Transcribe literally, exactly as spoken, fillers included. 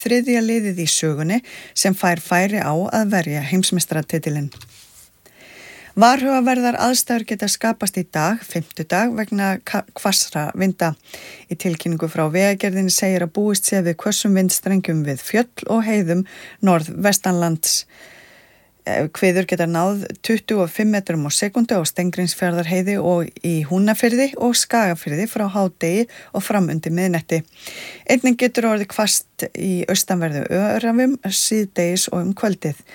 þriðja liðið í sögunni sem fær færi á að verja heimsmeistaratitilinn. Varhugaverðar aðstæður geta skapast í dag, fimmtudag, vegna hvassra vinda. Í tilkynningu frá Vegagerðinni segir að búist sé við hvössum vindstrengjum við fjöll og heiðum norðvestanlands. Hviður geta náð tuttugu og fimm metrum á sekundu á Steingrímsfjarðarheiði og í Húnafirði og Skagafirði frá hádegi og fram undir miðnætti. Einnig getur orðið hvasst í austanverðu Öræfum síðdegis og um kvöldið.